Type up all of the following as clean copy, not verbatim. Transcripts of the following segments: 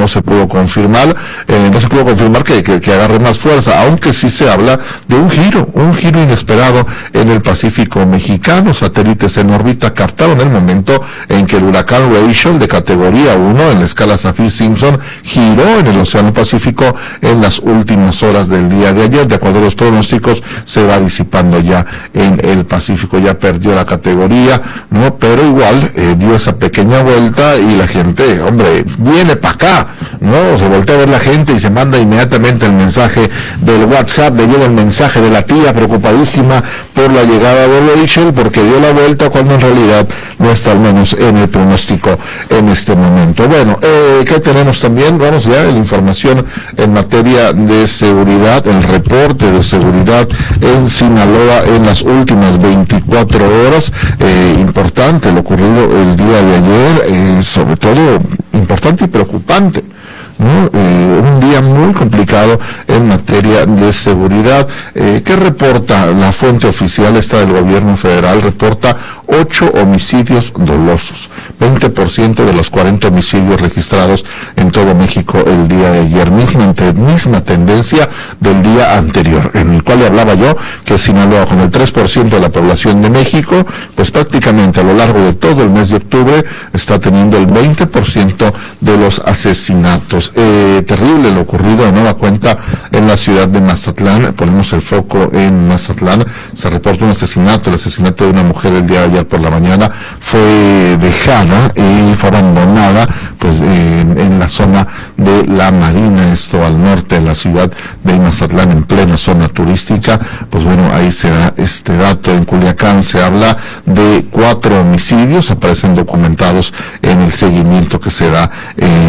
se pudo confirmar, que agarre más fuerza, aunque sí se habla de un giro inesperado en el Pacífico mexicano. Satélites en órbita captaron el momento en que el huracán Rachel, de categoría 1 en la escala Saffir-Simpson, giró en el Océano Pacífico en las últimas horas del día de ayer. De acuerdo a los pronósticos, se va disipando ya en el Pacífico, ya perdió la categoría, ¿no? Pero igual dio esa pequeña vuelta y la gente, hombre, viene para acá, ¿no? Se voltea a ver la gente y se manda inmediatamente el mensaje del WhatsApp, le llega el mensaje de la tía preocupadísima por la llegada de Rachel, porque dio la vuelta cuando en realidad no está al menos en el pronóstico en este momento. Bueno, ¿qué tenemos también? Vamos ya a la información en materia de seguridad, el reporte de seguridad en Sinaloa en las últimas 24 horas. Importante lo ocurrido el día de ayer, sobre todo importante y preocupante, ¿no? Un día muy complicado en materia de seguridad. ¿Qué reporta la fuente oficial esta del gobierno federal? Reporta 8 homicidios dolosos, 20% de los 40 homicidios registrados en todo México el día de ayer, misma tendencia del día anterior, en el cual le hablaba yo que Sinaloa, con el 3% de la población de México, pues prácticamente a lo largo de todo el mes de octubre está teniendo el 20% de los asesinatos. Terrible lo ocurrido de nueva cuenta en la ciudad de Mazatlán. Ponemos el foco en Mazatlán. Se reporta un asesinato, el asesinato de una mujer el día de ayer por la mañana. Fue dejada y fue abandonada pues en la zona de la Marina, esto al norte de la ciudad de Mazatlán, en plena zona turística. Pues bueno, ahí se da este dato. En Culiacán se habla de 4 homicidios, aparecen documentados en el seguimiento que se da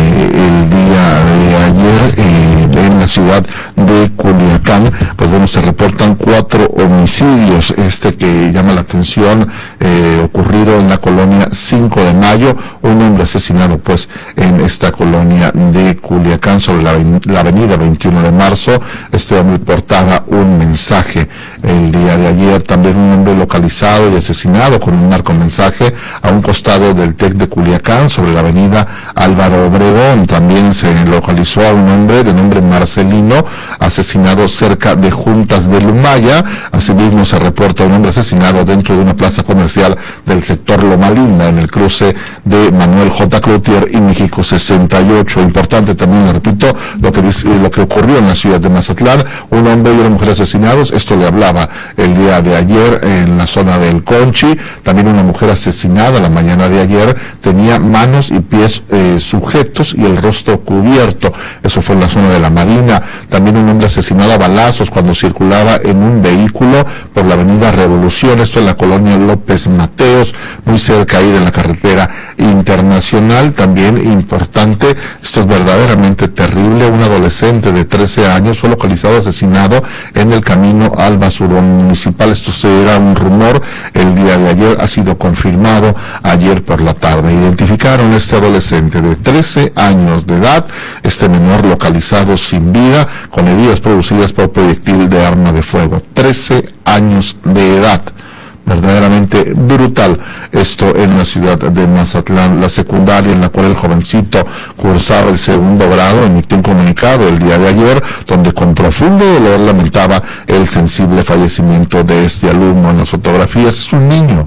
el día de ayer en la ciudad de Culiacán. Pues bueno, se reportan 4 homicidios. Que llama la atención, ocurrido en la colonia 5 de Mayo, un hombre asesinado pues en esta colonia de Culiacán sobre la avenida 21 de marzo. Este hombre portaba un mensaje el día de ayer. También un hombre localizado y asesinado con un narcomensaje a un costado del TEC de Culiacán sobre la avenida Álvaro Obregón. También se localizó a un hombre de nombre Marcelino, asesinado cerca de Juntas de Lumaya. Asimismo se reporta un hombre asesinado dentro de una plaza comercial del sector Loma Linda, en el cruce de Manuel J. Cloutier y México 68. Importante también, le repito, lo que ocurrió en la ciudad de Mazatlán, un hombre y una mujer asesinados. Esto le hablaba el día de ayer en la zona del Conchi. También una mujer asesinada la mañana de ayer, tenía manos y pies sujetos y el rostro cubierto. Eso fue en la zona de la Marina. También un hombre asesinado a balazos cuando circulaba en un vehículo por la avenida Revolución, esto en la colonia López Mateos, muy cerca ahí de la carretera internacional. También importante, esto es verdaderamente terrible, un adolescente de 13 años fue localizado asesinado en el camino al basurón municipal. Esto era un rumor el día de ayer, ha sido confirmado ayer por la tarde. Identificaron a este adolescente de 13 años de edad, este menor localizado sin vida, con heridas producidas por proyectil de arma de fuego. 13 años de edad. Verdaderamente brutal esto en la ciudad de Mazatlán. La secundaria en la cual el jovencito cursaba el 2º grado emitió un comunicado el día de ayer donde con profundo dolor lamentaba el sensible fallecimiento de este alumno. En las fotografías es un niño,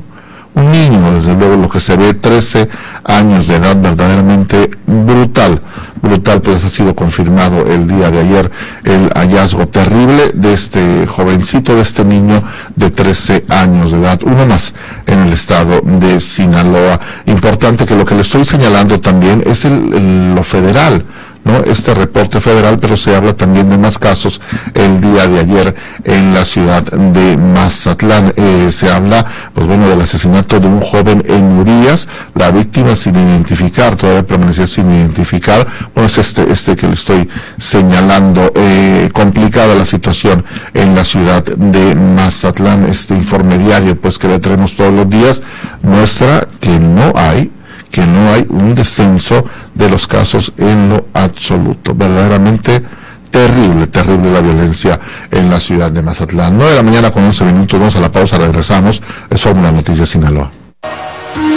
desde luego lo que se ve, 13 años de edad, verdaderamente brutal, pues ha sido confirmado el día de ayer el hallazgo terrible de este jovencito, de este niño de 13 años de edad, uno más en el estado de Sinaloa. Importante que lo que le estoy señalando también es lo federal, ¿no? Este reporte federal, pero se habla también de más casos el día de ayer en la ciudad de Mazatlán. Se habla, pues bueno, del asesinato de un joven en Urias, la víctima sin identificar, todavía permanecía sin identificar. Bueno, es este que le estoy señalando. Complicada la situación en la ciudad de Mazatlán. Este informe diario, pues, que le traemos todos los días, muestra que no hay un descenso de los casos en lo absoluto. Verdaderamente terrible la violencia en la ciudad de Mazatlán. 9 de la mañana con 11 minutos, vamos a la pausa, regresamos. Es una noticia Sinaloa.